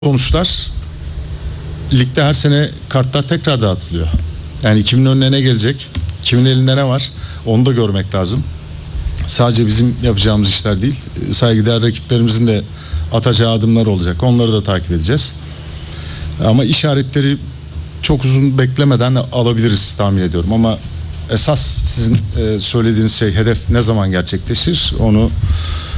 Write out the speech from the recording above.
sonuçlar, ligde her sene kartlar tekrar dağıtılıyor. Yani kimin önüne ne gelecek, kimin elinde ne var, onu da görmek lazım. Sadece bizim yapacağımız işler değil, saygıdeğer rakiplerimizin de atacağı adımlar olacak. Onları da takip edeceğiz. Ama işaretleri çok uzun beklemeden alabiliriz tahmin ediyorum. Ama esas sizin söylediğiniz şey, hedef ne zaman gerçekleşir, onu